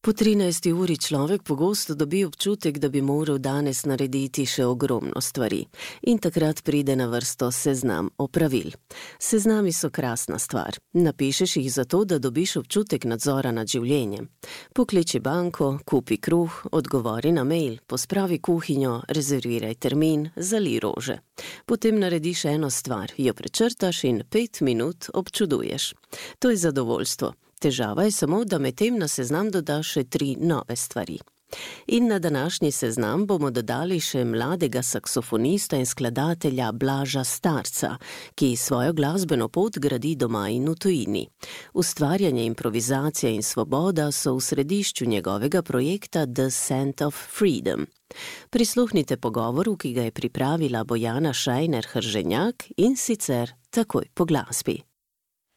Po 13. uri človek pogosto dobi občutek, da bi moral danes narediti še ogromno stvari. In takrat pride na vrsto seznam opravil. Seznami so krasna stvar. Napišeš jih zato, da dobiš občutek nadzora nad življenjem. Pokliči banko, kupi kruh, odgovori na mail, pospravi kuhinjo, rezerviraj termin, zalij rože. Potem narediš eno stvar, jo prečrtaš in 5 minut občuduješ. To je zadovoljstvo. Težava je samo, da medtem na seznam dodaš še 3 nove stvari. In na današnji seznam bomo dodali še mladega saksofonista in skladatelja Blaža Starca, ki svojo glasbeno pot gradi doma in v tujini. Ustvarjanje, improvizacija in svoboda so v središču njegovega projekta The Scent of Freedom. Prisluhnite pogovoru, ki ga je pripravila Bojana Šajner Hrženjak, in sicer takoj po glasbi.